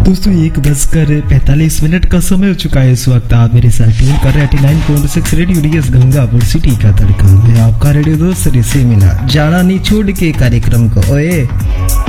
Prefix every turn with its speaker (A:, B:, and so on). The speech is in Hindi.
A: दोस्तों 1:45 का समय हो चुका है। इस वक्त आप मेरे साथ ट्यून कर रहे हैं 89.6 रेडियो डीएस गंगापुर सिटी का तड़का। मैं आपका रेडियो दोस्त से मिला जाना नहीं छोड़ के कार्यक्रम को। ओए